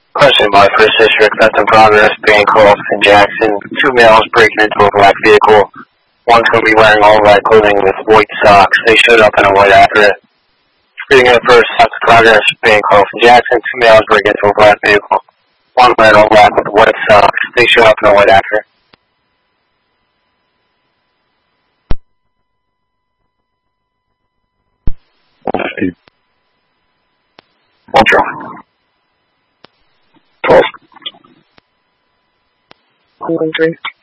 Question by First District, that's in progress, Bancroft and Jackson. Two males breaking into a black vehicle. One's going to be wearing all black clothing with white socks. They showed up in a white Acura. Reading it first, that's in progress, Bancroft and Jackson. Two males breaking into a black vehicle. One wearing all black with white socks. They showed up in a white Acura. Ultra. 12. 113.